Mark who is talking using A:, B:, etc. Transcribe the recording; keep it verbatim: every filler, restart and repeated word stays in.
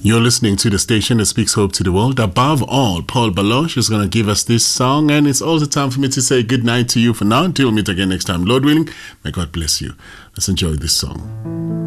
A: You're listening to the station that speaks hope to the world. Above all, Paul Baloche is going to give us this song, and it's also time for me to say good night to you for now. Until we meet again next time, Lord willing, may God bless you. Let's enjoy this song.